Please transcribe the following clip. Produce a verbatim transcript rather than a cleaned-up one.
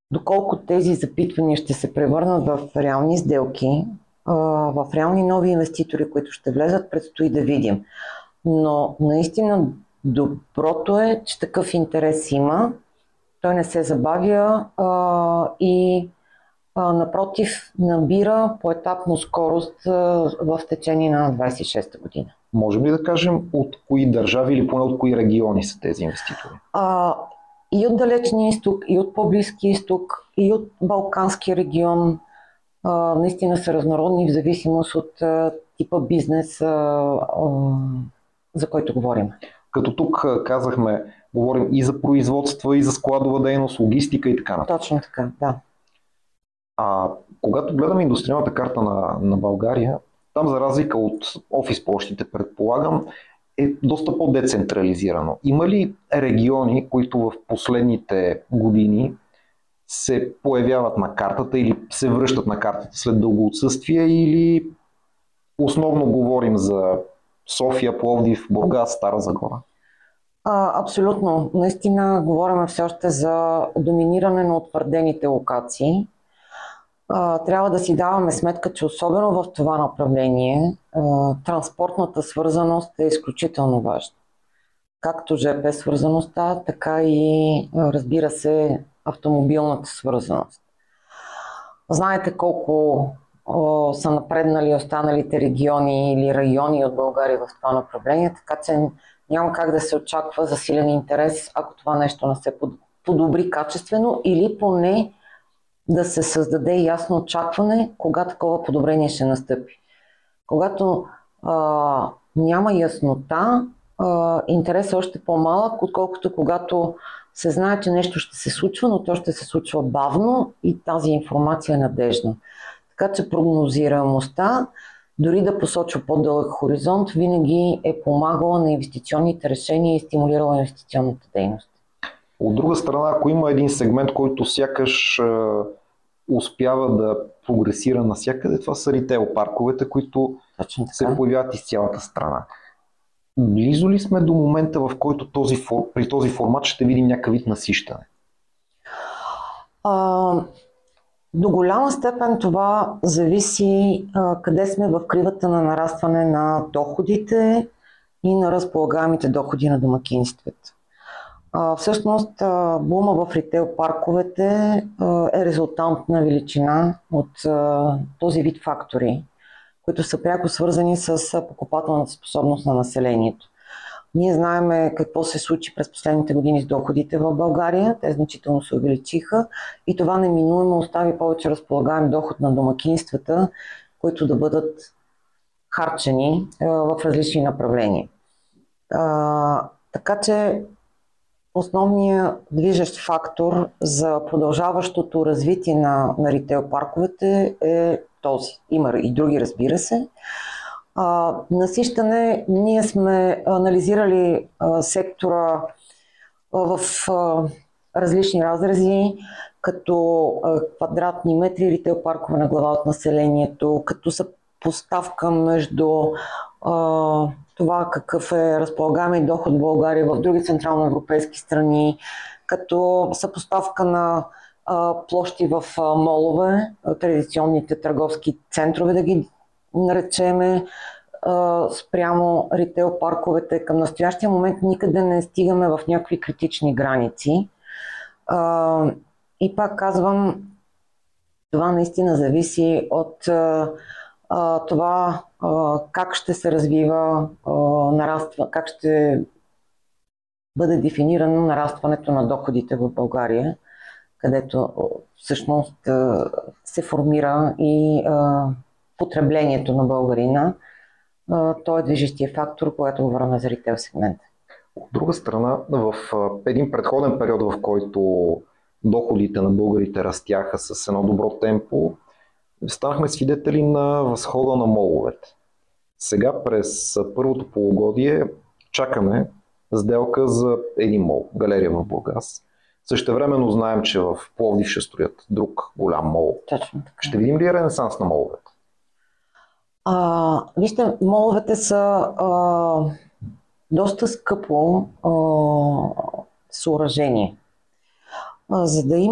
Доколко тези запитвания ще се превърнат в реални сделки, в реални нови инвеститори, които ще влезат, предстои да видим. Но наистина доброто е, че такъв интерес има, той не се забавя а, и а, напротив набира поетапно скорост а, в течение на двадесет и шеста година. Можем ли да кажем от кои държави или поне от кои региони са тези инвеститори? А, и от Далечния изток, и от по-близки изток, и от Балканския регион. А, наистина са разнородни в зависимост от а, типа бизнес, а, а, за който говорим. Като тук казахме, говорим и за производства, и за складова дейност, логистика и така нататък. Точно така, да. А когато гледаме индустриалната карта на, на България, там за разлика от офис площите, предполагам, е доста по-децентрализирано. Има ли региони, които в последните години се появяват на картата или се връщат на картата след дълго отсъствие, или основно говорим за София, Пловдив, Бургас, Стара Загора? А, абсолютно. Наистина говорим все още за доминиране на утвърдените локации. А, трябва да си даваме сметка, че особено в това направление а, транспортната свързаност е изключително важна. Както жп свързаността, така и, разбира се, автомобилната свързаност. Знаете колко о, са напреднали останалите региони или райони от България в това направление, така че няма как да се очаква засилен интерес, ако това нещо не се подобри качествено, или поне да се създаде ясно очакване кога такова подобрение ще настъпи. Когато а, няма яснота, а, интерес е още по-малък, отколкото когато се знае, че нещо ще се случва, но то ще се случва бавно и тази информация е надежна. Така че прогнозираемостта, дори да посочва по-дълъг хоризонт, винаги е помагала на инвестиционните решения и стимулирала инвестиционната дейност. От друга страна, ако има един сегмент, който сякаш е, успява да прогресира навсякъде, това са ритейл парковете, които се появяват из цялата страна. Близо ли сме до момента, в който този, при този формат ще видим някакъв вид насищане? А, до голяма степен това зависи а, къде сме в кривата на нарастване на доходите и на разполагаемите доходи на домакинствата. А, всъщност а, бума в ритейл парковете а, е резултантна величина от а, този вид фактори, които са пряко свързани с покупателната способност на населението. Ние знаем какво се случи през последните години с доходите в България. Те значително се увеличиха и това неминуемо остави повече разполагаем доход на домакинствата, които да бъдат харчени а, в различни направления. А, така че основният движещ фактор за продължаващото развитие на, на ритейл парковете е този. Има и други, разбира се. А, насищане, ние сме анализирали а, сектора а, в а, различни разрези, като а, квадратни метри ритейл паркове на глава от населението, като съпоставка между а, това какъв е разполагаемия доход в България в други централноевропейски страни, като съпоставка на а, площи в а, молове, а, традиционните търговски центрове да ги наречеме, а, спрямо ритейл парковете. Към настоящия момент никъде не стигаме в някакви критични граници. А, и пак казвам, това наистина зависи от а, а, това а, как ще се развива, а, нараства, как ще бъде дефинирано нарастването на доходите в България, където всъщност а, се формира и а, потреблението на българина. А, той е движещия фактор, когато говорим за ритейл сегмента. От друга страна, в един предходен период, в който доходите на българите растяха с едно добро темпо, станахме свидетели на възхода на моловете. Сега през първото полугодие чакаме сделка за един мол, галерия в Бургас. Същевременно знаем, че в Пловдив ще строят друг голям мол. Точно така. Ще видим ли ренесанс на моловете? А, вижте, моловете са а, доста скъпо а, съоръжение. А, за да има